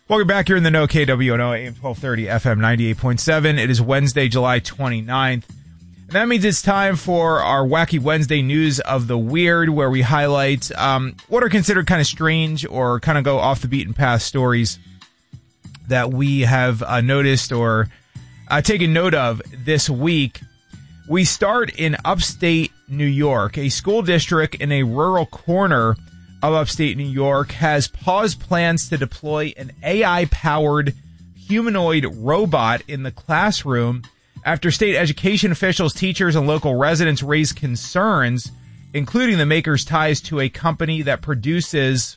Welcome back here in the know, KWNO, AM 1230, FM 98.7. It is Wednesday, July 29th. And that means it's time for our Wacky Wednesday News of the Weird, where we highlight what are considered kind of strange or kind of go off the beaten path stories that we have noticed or taken note of this week. We start in upstate New York. A school district in a rural corner of upstate New York has paused plans to deploy an AI-powered humanoid robot in the classroom after state education officials, teachers, and local residents raised concerns, including the maker's ties to a company that produces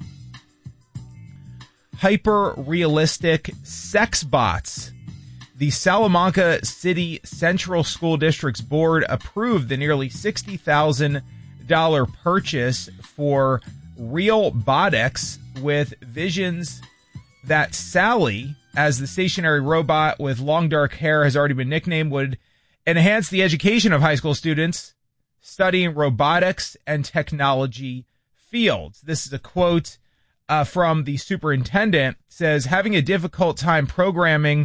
hyper-realistic sex bots. The Salamanca City Central School District's board approved the nearly $60,000 purchase for Realbotix, with visions that Sally, as the stationary robot with long dark hair has already been nicknamed, would enhance the education of high school students studying robotics and technology fields. This is a quote from the superintendent. It says, having a difficult time programming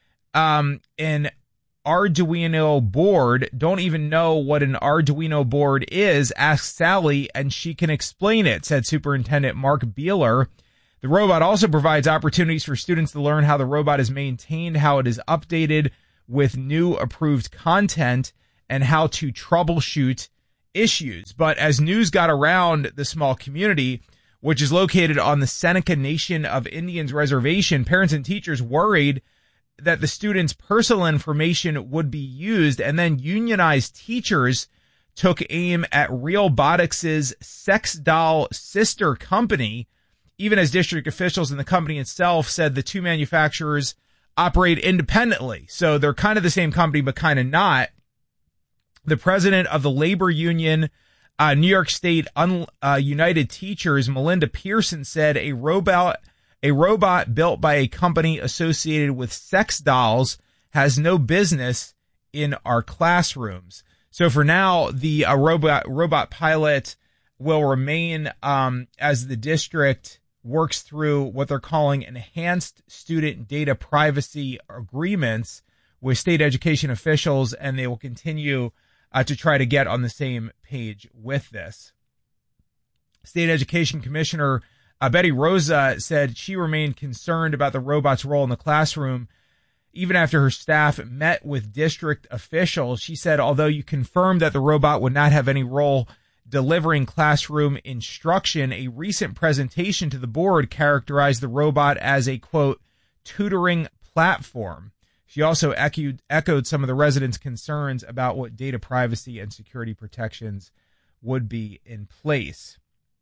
an Arduino board, don't even know what an Arduino board is, ask Sally and she can explain it, said Superintendent Mark Beeler. The robot also provides opportunities for students to learn how the robot is maintained, how it is updated with new approved content, and how to troubleshoot issues. But as news got around the small community, which is located on the Seneca Nation of Indians Reservation, parents and teachers worried that the students' personal information would be used, and then unionized teachers took aim at Realbotix's sex doll sister company, even as district officials and the company itself said the two manufacturers operate independently. So they're kind of the same company, but kind of not. The president of the labor union, New York State United Teachers, Melinda Pearson, said a robot built by a company associated with sex dolls has no business in our classrooms. So for now, the robot pilot will remain as the district works through what they're calling enhanced student data privacy agreements with state education officials, and they will continue to try to get on the same page with this. State Education Commissioner Betty Rosa said she remained concerned about the robot's role in the classroom even after her staff met with district officials. She said, although you confirmed that the robot would not have any role delivering classroom instruction, a recent presentation to the board characterized the robot as a, quote, tutoring platform. She also echoed some of the residents' concerns about what data privacy and security protections would be in place.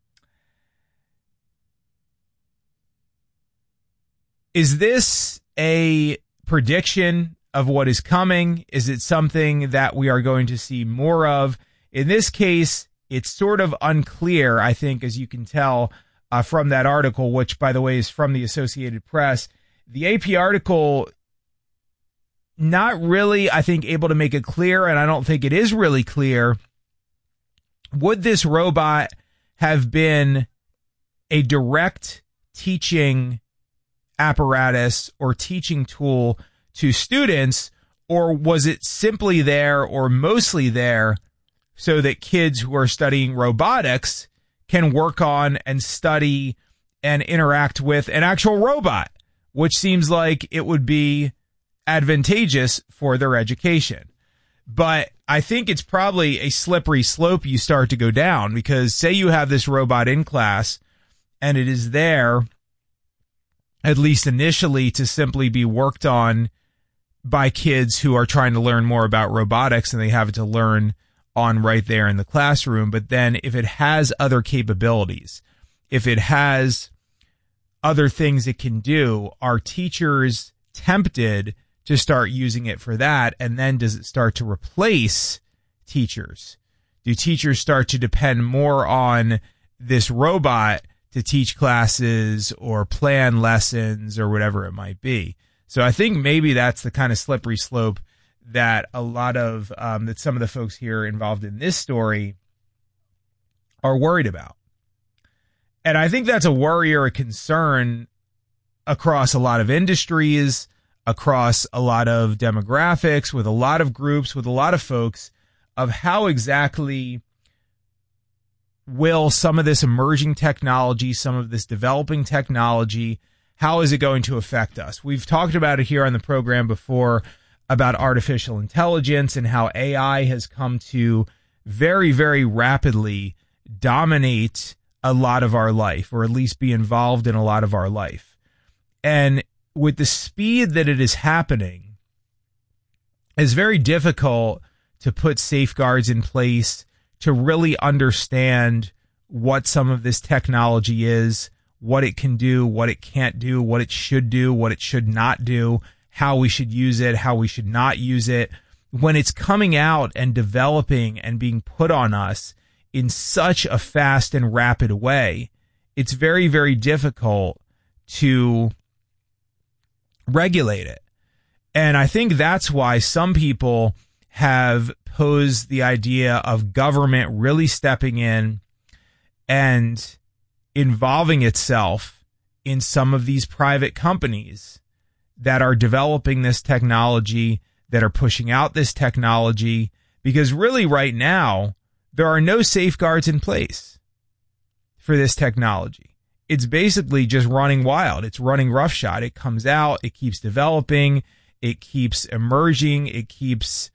Is this a prediction of what is coming? Is it something that we are going to see more of? In this case, it's sort of unclear, I think, as you can tell from that article, which, by the way, is from the Associated Press. The AP article, not really, I think, able to make it clear, and I don't think it is really clear. Would this robot have been a direct teaching apparatus or teaching tool to students, or was it simply there or mostly there so that kids who are studying robotics can work on and study and interact with an actual robot, which seems like it would be advantageous for their education? But I think it's probably a slippery slope you start to go down, because say you have this robot in class and it is there, at least initially, to simply be worked on by kids who are trying to learn more about robotics, and they have it to learn on right there in the classroom. But then if it has other capabilities, if it has other things it can do, are teachers tempted to start using it for that? And then does it start to replace teachers? Do teachers start to depend more on this robot to teach classes or plan lessons or whatever it might be? So I think maybe that's the kind of slippery slope that a lot of, that some of the folks here involved in this story are worried about. And I think that's a worry or a concern across a lot of industries, across a lot of demographics, with a lot of groups, with a lot of folks, of how exactly will some of this emerging technology, some of this developing technology, how is it going to affect us? We've talked about it here on the program before about artificial intelligence and how AI has come to very, very rapidly dominate a lot of our life, or at least be involved in a lot of our life. And with the speed that it is happening, it's very difficult to put safeguards in place to really understand what some of this technology is, what it can do, what it can't do, what it should not do, how we should use it, how we should not use it. When it's coming out and developing and being put on us in such a fast and rapid way, it's very, very difficult to regulate it. And I think that's why some people have posed the idea of government really stepping in and involving itself in some of these private companies that are developing this technology, that are pushing out this technology, because really right now, there are no safeguards in place for this technology. It's basically just running wild. It's running roughshod. It comes out, it keeps developing, it keeps emerging, it keeps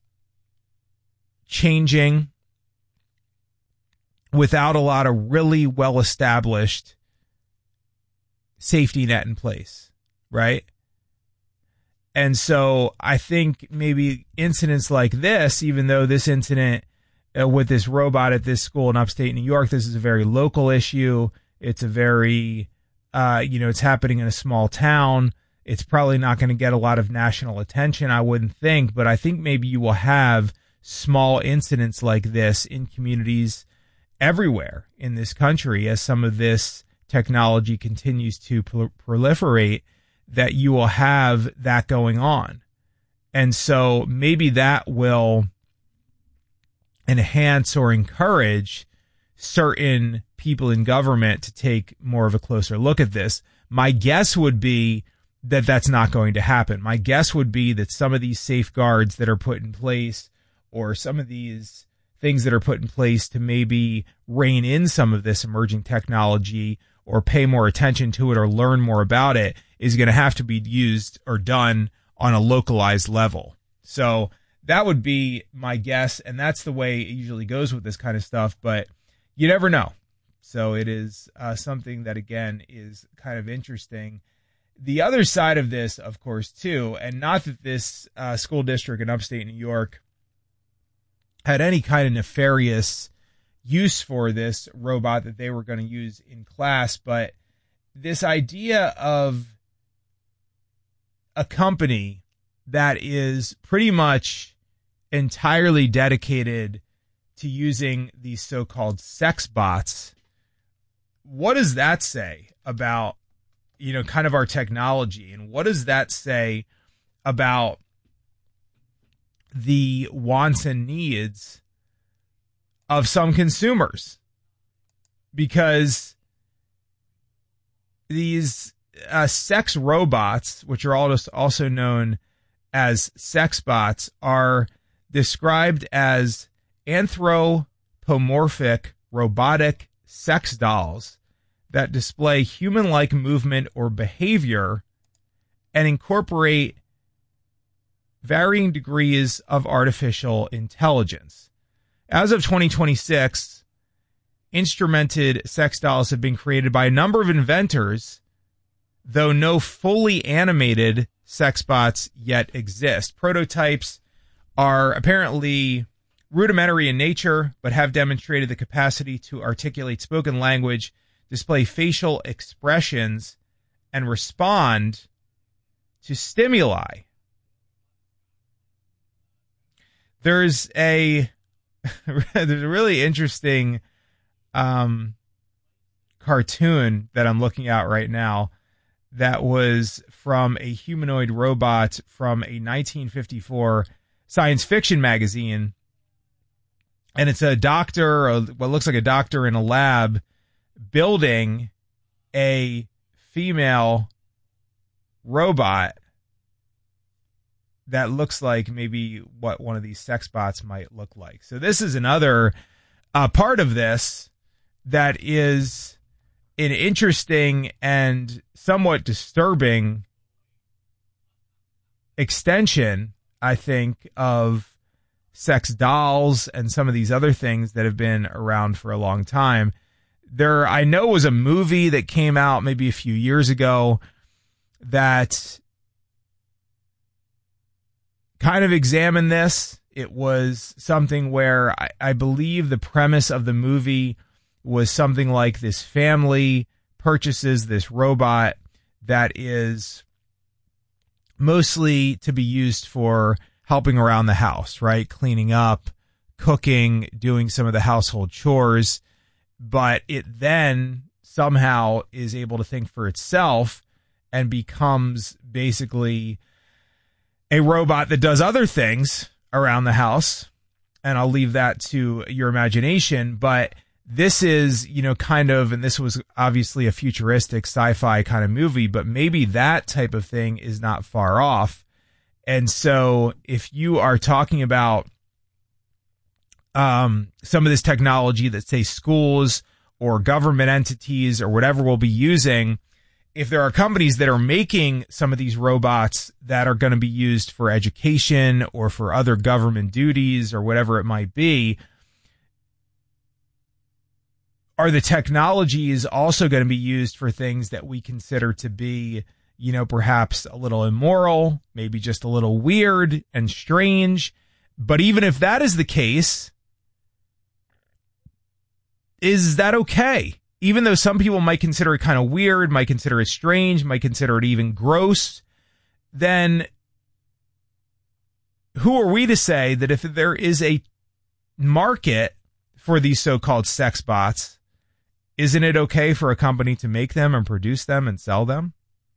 changing without a lot of really well-established safety net in place, right? And so I think maybe incidents like this, even though this incident with this robot at this school in upstate New York, this is a very local issue. It's a very, it's happening in a small town. It's probably not going to get a lot of national attention, I wouldn't think, but I think maybe you will have small incidents like this in communities everywhere in this country as some of this technology continues to proliferate, that you will have that going on. And so maybe that will enhance or encourage certain people in government to take more of a closer look at this. My guess would be that that's not going to happen. My guess would be that some of these safeguards that are put in place, or some of these things that are put in place to maybe rein in some of this emerging technology or pay more attention to it or learn more about it, is going to have to be used or done on a localized level. So that would be my guess, and that's the way it usually goes with this kind of stuff, but you never know. So it is something that, again, is kind of interesting. The other side of this, of course, too, and not that this school district in upstate New York had any kind of nefarious use for this robot that they were going to use in class, but this idea of a company that is pretty much entirely dedicated to using these so-called sex bots, what does that say about, kind of our technology? And what does that say about the wants and needs of some consumers? Because these sex robots, which are also known as sex bots, are described as anthropomorphic robotic sex dolls that display human-like movement or behavior and incorporate varying degrees of artificial intelligence. As of 2026, instrumented sex dolls have been created by a number of inventors, though no fully animated sex bots yet exist. Prototypes are apparently rudimentary in nature, but have demonstrated the capacity to articulate spoken language, display facial expressions, and respond to stimuli. There's a really interesting cartoon that I'm looking at right now that was from a humanoid robot from a 1954 science fiction magazine. And it's a doctor, or what looks like a doctor in a lab, building a female robot that looks like maybe what one of these sex bots might look like. So this is another part of this that is an interesting and somewhat disturbing extension, I think, of sex dolls and some of these other things that have been around for a long time. There, I know, was a movie that came out maybe a few years ago that kind of examined this. It was something where I believe the premise of the movie was something like this family purchases this robot that is mostly to be used for helping around the house, right? Cleaning up, cooking, doing some of the household chores. But it then somehow is able to think for itself and becomes basically a robot that does other things around the house. And I'll leave that to your imagination. But this is, kind of, and this was obviously a futuristic sci-fi kind of movie, but maybe that type of thing is not far off. And so if you are talking about some of this technology that, say, schools or government entities or whatever will be using, if there are companies that are making some of these robots that are going to be used for education or for other government duties or whatever it might be, are the technologies also going to be used for things that we consider to be, perhaps a little immoral, maybe just a little weird and strange? But even if that is the case, is that okay? Even though some people might consider it kind of weird, might consider it strange, might consider it even gross, then who are we to say that if there is a market for these so-called sex bots, isn't it okay for a company to make them and produce them and sell them?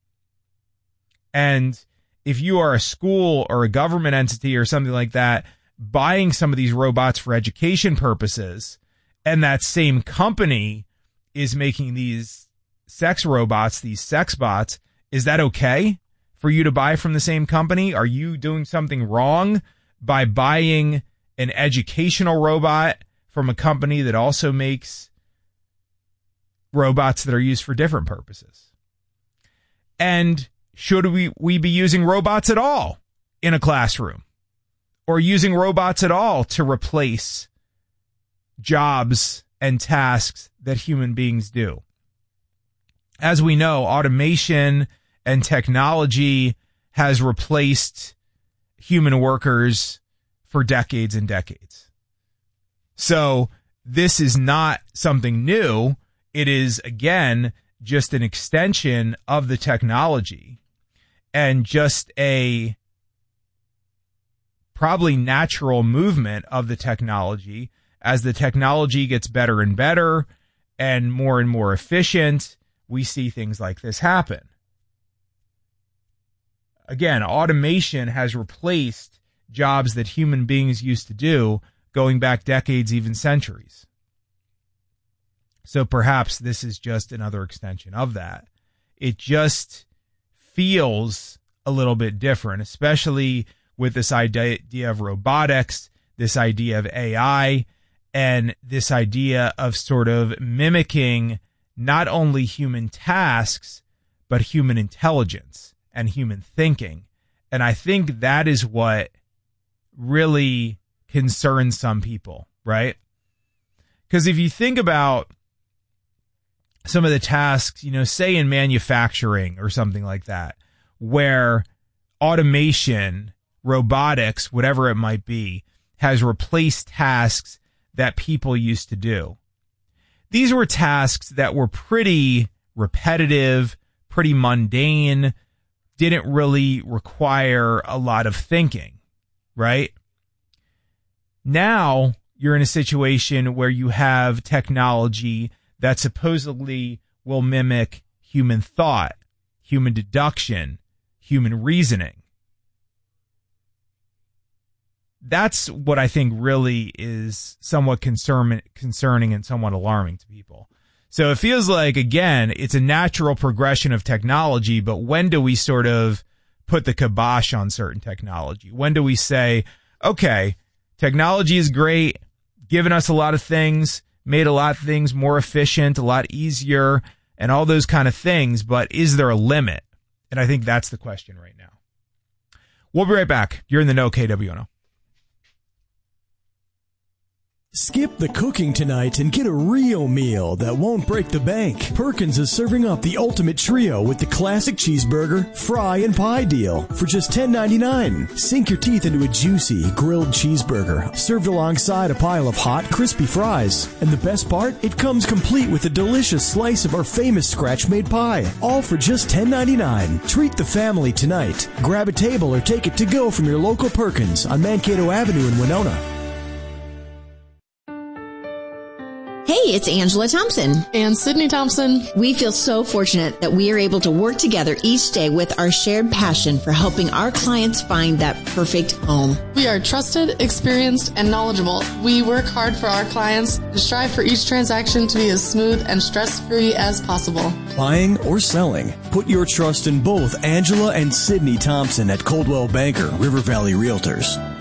And if you are a school or a government entity or something like that, buying some of these robots for education purposes, and that same company is making these sex robots, these sex bots, is that okay for you to buy from the same company? Are you doing something wrong by buying an educational robot from a company that also makes robots that are used for different purposes? And should we be using robots at all in a classroom, or using robots at all to replace jobs and tasks that human beings do? As we know, automation and technology has replaced human workers for decades and decades. So this is not something new. It is, again, just an extension of the technology and just a probably natural movement of the technology. As the technology gets better and better and more efficient, we see things like this happen. Again, automation has replaced jobs that human beings used to do, going back decades, even centuries. So perhaps this is just another extension of that. It just feels a little bit different, especially with this idea of robotics, this idea of AI, and this idea of sort of mimicking not only human tasks, but human intelligence and human thinking. And I think that is what really concerns some people, right? Because if you think about some of the tasks, say in manufacturing or something like that, where automation, robotics, whatever it might be, has replaced tasks that people used to do. These were tasks that were pretty repetitive, pretty mundane, didn't really require a lot of thinking, right? Now you're in a situation where you have technology that supposedly will mimic human thought, human deduction, human reasoning. That's what I think really is somewhat concerning and somewhat alarming to people. So it feels like, again, it's a natural progression of technology, but when do we sort of put the kibosh on certain technology? When do we say, okay, technology is great, given us a lot of things, made a lot of things more efficient, a lot easier, and all those kind of things, but is there a limit? And I think that's the question right now. We'll be right back. You're in the know, KWNO. Skip the cooking tonight and get a real meal that won't break the bank. Perkins is serving up the ultimate trio with the classic cheeseburger, fry, and pie deal for just $10.99. Sink your teeth into a juicy grilled cheeseburger served alongside a pile of hot, crispy fries. And the best part? It comes complete with a delicious slice of our famous scratch-made pie. All for just $10.99. Treat the family tonight. Grab a table or take it to go from your local Perkins on Mankato Avenue in Winona. Hey, it's Angela Thompson. And Sydney Thompson. We feel so fortunate that we are able to work together each day with our shared passion for helping our clients find that perfect home. We are trusted, experienced, and knowledgeable. We work hard for our clients and strive for each transaction to be as smooth and stress-free as possible. Buying or selling, put your trust in both Angela and Sydney Thompson at Coldwell Banker River Valley Realtors.